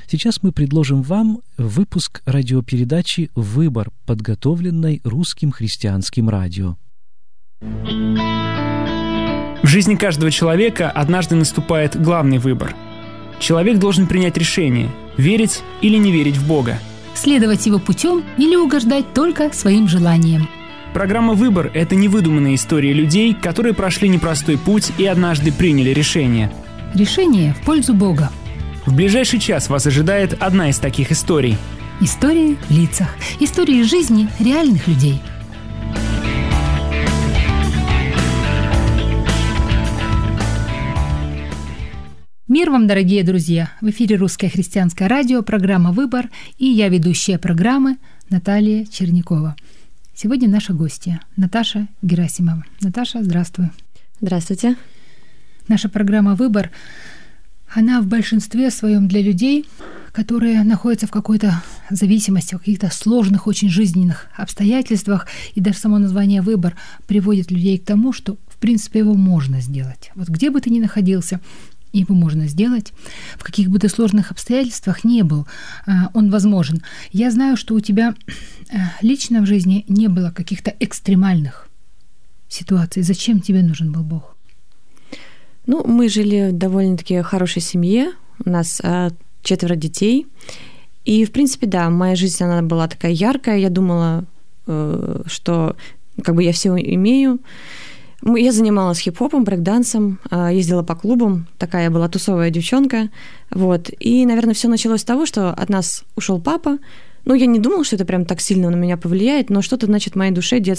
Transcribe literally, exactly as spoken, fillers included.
Сейчас мы предложим вам выпуск радиопередачи «Выбор», подготовленной Русским христианским радио. В жизни каждого человека однажды наступает главный выбор. Человек должен принять решение – верить или не верить в Бога. Следовать его путем или угождать только своим желаниям. Программа «Выбор» — это невыдуманные истории людей, которые прошли непростой путь и однажды приняли решение. Решение в пользу Бога. В ближайший час вас ожидает одна из таких историй. Истории в лицах. Истории жизни реальных людей. Мир вам, дорогие друзья! В эфире Русское христианское радио, программа «Выбор», и я ведущая программы Наталья Чернякова. Сегодня наша гостья Наташа Герасимова. Наташа, здравствуй. Здравствуйте. Наша программа «Выбор», она в большинстве своем для людей, которые находятся в какой-то зависимости, в каких-то сложных очень жизненных обстоятельствах, и даже само название «Выбор» приводит людей к тому, что, в принципе, его можно сделать. Вот где бы ты ни находился, его можно сделать, в каких бы ты сложных обстоятельствах ни был, он возможен. Я знаю, что у тебя лично в жизни не было каких-то экстремальных ситуаций. Зачем тебе нужен был Бог? Ну, мы жили в довольно-таки хорошей семье, у нас э, четверо детей, и, в принципе, да, моя жизнь, она была такая яркая, я думала, э, что как бы я все имею. Я занималась хип-хопом, брейк-дансом, э, ездила по клубам, такая я была тусовая девчонка, вот, и, наверное, все началось с того, что от нас ушел папа. Ну, я не думала, что это прям так сильно на меня повлияет, но что-то, значит, в моей душе детство